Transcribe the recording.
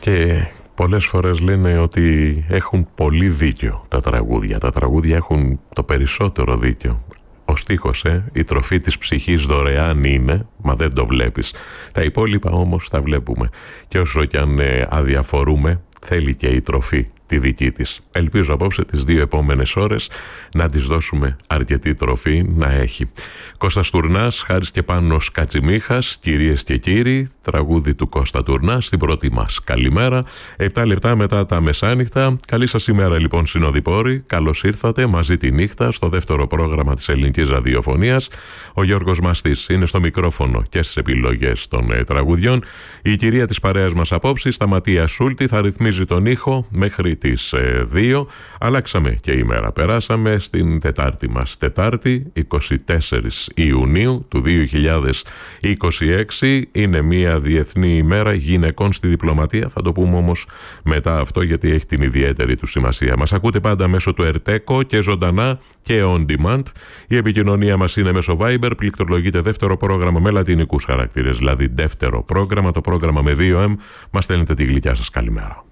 Και πολλές φορές λένε ότι έχουν πολύ δίκιο τα τραγούδια. Τα τραγούδια έχουν το περισσότερο δίκιο. Ο στίχος, η τροφή της ψυχής δωρεάν είναι, μα δεν το βλέπεις. Τα υπόλοιπα όμως τα βλέπουμε. Και όσο κι αν αδιαφορούμε, θέλει και η τροφή τη δική της. Ελπίζω απόψε τις 2 επόμενες ώρες να της δώσουμε αρκετή τροφή να έχει. Κώστας Τουρνάς, Χάρης και Πάνος Κατσιμίχας, κυρίες και κύριοι, τραγούδι του Κώστα Τουρνά στην πρώτη μας καλημέρα. 7 λεπτά μετά τα μεσάνυχτα. Καλή σας ημέρα λοιπόν συνοδοιπόροι. Καλώς ήρθατε μαζί τη νύχτα στο δεύτερο πρόγραμμα της ελληνικής ραδιοφωνίας. Ο Γιώργος Μαστής είναι στο μικρόφωνο και στις επιλογές των τραγουδιών. Η κυρία της παρέας μας απόψη, Σταματία Σούλτη, θα ρυθμίζει τον ήχο μέχρι τις 2. Αλλάξαμε και ημέρα. Περάσαμε στην Τετάρτη μας. Τετάρτη 24 Ιουνίου του 2026. Είναι μια διεθνή ημέρα γυναικών στη διπλωματία. Θα το πούμε όμως μετά αυτό, γιατί έχει την ιδιαίτερη του σημασία. Μας ακούτε πάντα μέσω του ΕΡΤΕΚΟ και ζωντανά και on demand. Η επικοινωνία μας είναι μέσω Viber. Πληκτρολογείτε δεύτερο πρόγραμμα με λατινικούς χαρακτήρες, δηλαδή δεύτερο πρόγραμμα, το πρόγραμμα με 2M. Μας στέλνετε τη γλυκιά σας καλημέρα.